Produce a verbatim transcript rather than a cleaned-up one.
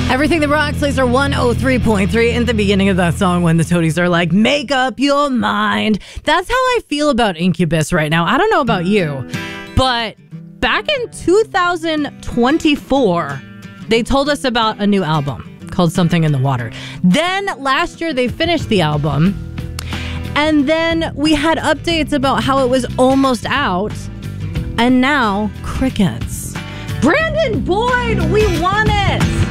Everything that rocks, Laser one oh three point three. In the beginning of that song, when the Toadies are like, make up your mind. That's how I feel about Incubus right now. I don't know about you, but back in two thousand twenty-four, they told us about a new album called Something in the Water. Then last year, they finished the album. And then we had updates about how it was almost out. And now, crickets. Brandon Boyd, we won it!